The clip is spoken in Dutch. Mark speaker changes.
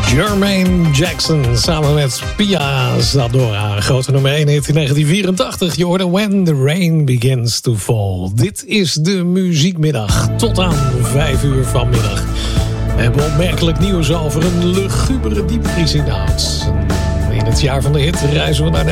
Speaker 1: Jermaine Jackson samen met Pia Zadora. Grote nummer 1 hit in 1984. Je hoorde When the Rain Begins to Fall. Dit is de muziekmiddag. Tot aan 5 uur vanmiddag. We hebben opmerkelijk nieuws over een lugubere diepvriesinhoud. In het jaar van de hit reizen we naar